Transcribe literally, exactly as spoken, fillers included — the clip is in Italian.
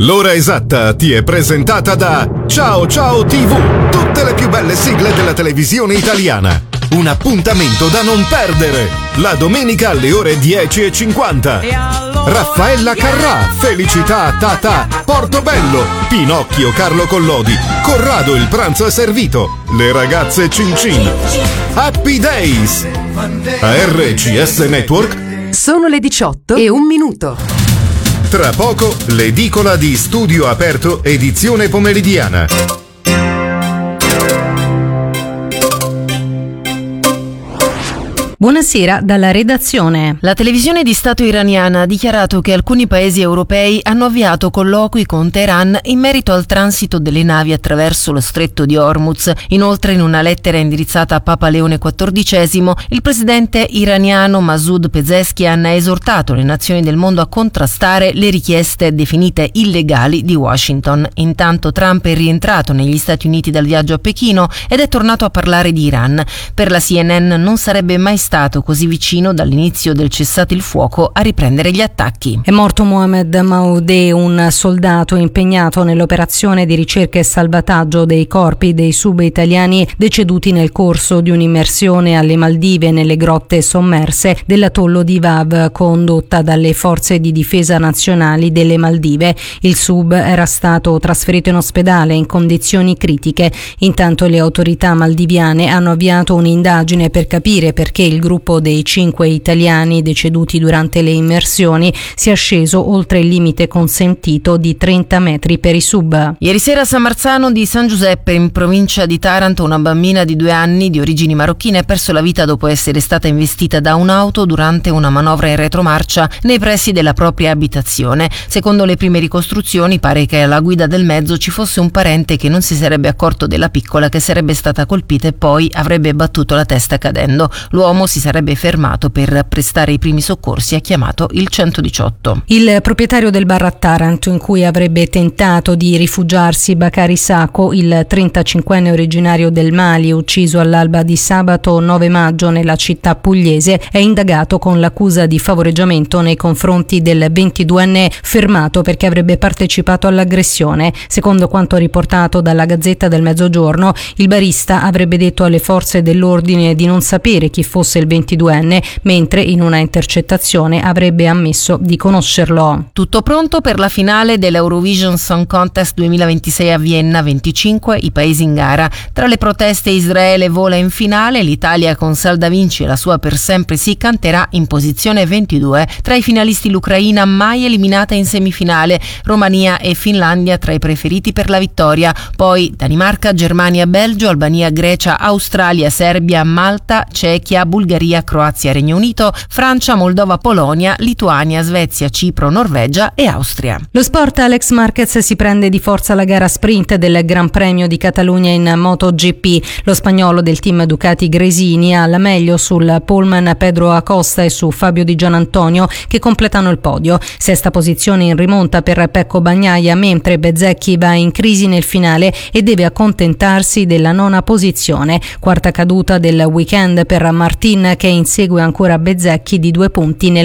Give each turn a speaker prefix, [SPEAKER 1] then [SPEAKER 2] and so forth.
[SPEAKER 1] L'ora esatta ti è presentata da Ciao Ciao tivù, tutte le più belle sigle della televisione italiana. Un appuntamento da non perdere, la domenica alle ore dieci e cinquanta. Raffaella Carrà, Felicità Tata, Portobello, Pinocchio Carlo Collodi, Corrado il pranzo è servito, le ragazze Cin Cin, Happy Days, A R C S Network.
[SPEAKER 2] Sono le diciotto e un minuto.
[SPEAKER 1] Tra poco l'edicola di Studio Aperto edizione pomeridiana.
[SPEAKER 3] Buonasera dalla redazione. La televisione di Stato iraniana ha dichiarato che alcuni paesi europei hanno avviato colloqui con Teheran in merito al transito delle navi attraverso lo stretto di Hormuz. Inoltre, in una lettera indirizzata a Papa Leone quattordicesimo, il presidente iraniano Masoud Pezeshkian ha esortato le nazioni del mondo a contrastare le richieste definite illegali di Washington. Intanto Trump è rientrato negli Stati Uniti dal viaggio a Pechino ed è tornato a parlare di Iran. Per la C N N non sarebbe mai stato stato così vicino dall'inizio del cessate il fuoco a riprendere gli attacchi.
[SPEAKER 4] È morto Mohamed Maoudeh, un soldato impegnato nell'operazione di ricerca e salvataggio dei corpi dei sub-italiani deceduti nel corso di un'immersione alle Maldive nelle grotte sommerse dell'atollo di Vav condotta dalle forze di difesa nazionali delle Maldive. Il sub era stato trasferito in ospedale in condizioni critiche. Intanto le autorità maldiviane hanno avviato un'indagine per capire perché il gruppo dei cinque italiani deceduti durante le immersioni sia sceso oltre il limite consentito di trenta metri per i sub.
[SPEAKER 3] Ieri sera a San Marzano di San Giuseppe, in provincia di Taranto, una bambina di due anni di origini marocchine ha perso la vita dopo essere stata investita da un'auto durante una manovra in retromarcia nei pressi della propria abitazione. Secondo le prime ricostruzioni pare che alla guida del mezzo ci fosse un parente che non si sarebbe accorto della piccola che sarebbe stata colpita e poi avrebbe battuto la testa cadendo. L'uomo si sarebbe fermato per prestare i primi soccorsi e ha chiamato il centodiciotto.
[SPEAKER 4] Il proprietario del bar a Taranto in cui avrebbe tentato di rifugiarsi, Bakari Sako, il trentacinquenne originario del Mali, ucciso all'alba di sabato nove maggio nella città pugliese, è indagato con l'accusa di favoreggiamento nei confronti del ventiduenne fermato perché avrebbe partecipato all'aggressione. Secondo quanto riportato dalla Gazzetta del Mezzogiorno, il barista avrebbe detto alle forze dell'ordine di non sapere chi fosse il ventiduenne, mentre in una intercettazione avrebbe ammesso di conoscerlo.
[SPEAKER 3] Tutto pronto per la finale dell'Eurovision Song Contest duemilaventisei a Vienna, venticinque i paesi in gara. Tra le proteste Israele vola in finale, l'Italia con Salda Vinci e la sua Per sempre sì canterà in posizione ventidue. Tra i finalisti l'Ucraina mai eliminata in semifinale, Romania e Finlandia tra i preferiti per la vittoria, poi Danimarca, Germania, Belgio, Albania, Grecia, Australia, Serbia, Malta, Cechia, Bulgaria, Croazia, Regno Unito, Francia, Moldova, Polonia, Lituania, Svezia, Cipro, Norvegia e Austria.
[SPEAKER 4] Lo sport. Alex Marquez si prende di forza la gara sprint del Gran Premio di Catalogna in MotoGP. Lo spagnolo del team Ducati Gresini ha la meglio sul poleman Pedro Acosta e su Fabio Di Gianantonio che completano il podio. Sesta posizione in rimonta per Pecco Bagnaia, mentre Bezzecchi va in crisi nel finale e deve accontentarsi della nona posizione. Quarta caduta del weekend per Martin che insegue ancora Bezzecchi di due punti nel